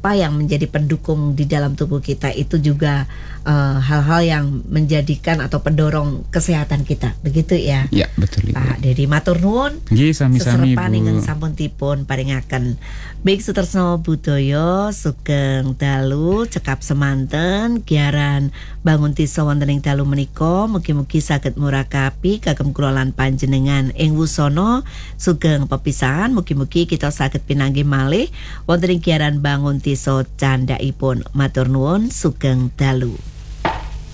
apa yang menjadi pendukung di dalam tubuh kita itu juga hal-hal yang menjadikan atau pendorong kesehatan kita, begitu ya? Ya, betul Ibu. Pak Dedi matur nuwun. Nggih, sami-sami Seserepan Ibu. ingkang sampun dipun paringaken. Baik sutresna budaya sugeng dalu cekap semanten giaran bangun tisa wonten ing dalu menika mugi-mugi saged murakapi kagem kula lan panjenengan ing wusana sugeng pepisahan mugi-mugi kita saged pinanggih malih wonten ing giaran bangun tisa candhaipun. Matur nuwun sugeng dalu.